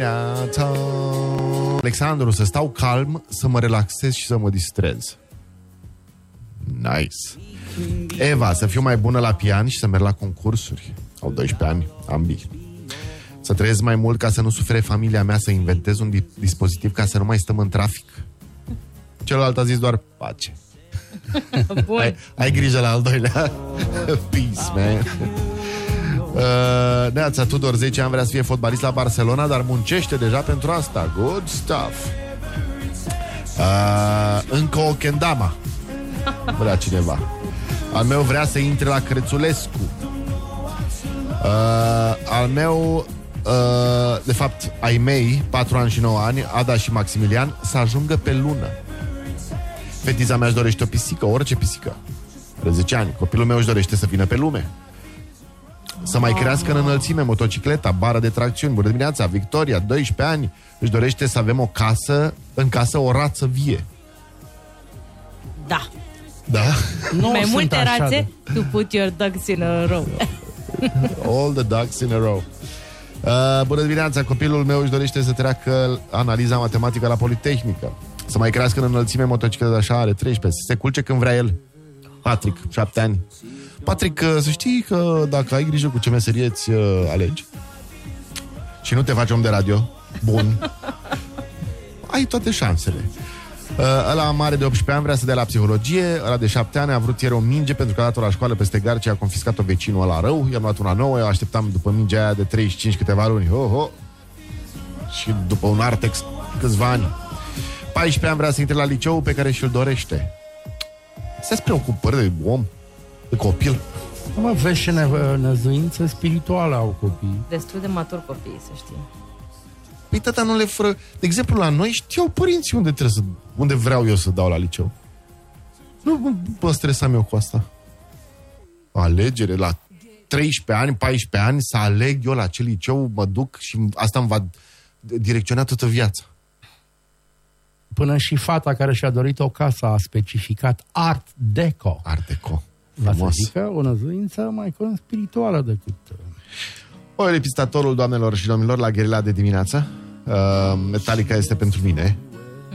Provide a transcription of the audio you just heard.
Alexandru, să stau calm, să mă relaxez și să mă distrez. Nice. Eva, să fiu mai bună la pian și să merg la concursuri. Au 12 ani, ambii. Să trăiesc mai mult ca să nu sufere familia mea, să inventez un dispozitiv ca să nu mai stăm în trafic. Celălalt a zis doar pace. Bun. Ai grijă la al doilea. Peace, man. Neața Tudor, 10 ani, vrea să fie fotbalist la Barcelona, dar muncește deja pentru asta. Good stuff. Încă o kendama. Vrea cineva. Al meu vrea să intre la Crețulescu. Al meu de fapt, ai mei, 4 ani și 9 ani, Ada și Maximilian, să ajungă pe lună. Fetița mea își dorește o pisică, orice pisică. De 10 ani. Copilul meu își dorește să vină pe lume. Să mai crească în înălțime motocicleta, bară de tracțiuni. Bună dimineața, Victoria, 12 ani, își dorește să avem o casă, în casă o rață vie. Da. Da? Mai multe rațe, to put your ducks in a row. All the ducks in a row. Bună dimineața, copilul meu își dorește să treacă analiza matematică la Politehnică. Să mai crească în înălțime motocicleta, așa, are 13. Să se culce când vrea el. Patrick, 7 ani. Patrick, să știi că dacă ai grijă cu ce meserie îți alegi și nu te faci om de radio bun, ai toate șansele. Ăla mare de 18 ani vrea să dea la psihologie. Ăla de 7 ani a vrut ieri o minge pentru că a dat-o la școală peste gard și a confiscat-o vecinul ăla rău. I-am luat una nouă, eu așteptam după mingea aia de 35 câteva luni. Și după un Artex câțiva ani. 14 ani vrea să intre la liceu pe care și-l dorește. Se-ți preocupări de om, de copil. Mă, vezi și năzuință spirituală au copii. Destul de matur copiii, să știi. Păi tata nu le fără... De exemplu, la noi știau părinții unde vreau eu să dau la liceu. Nu mă stresam eu cu asta. Alegere la 13 ani, 14 ani, să aleg eu la ce liceu mă duc și asta îmi va direcționa toată viața. Până și fata care și-a dorit o casă a specificat Art Deco. Art Deco. Adică o năzuință mai spirituală decât... Repistatorul, doamnelor și domnilor, la Gherila de dimineață. Metallica este pentru mine.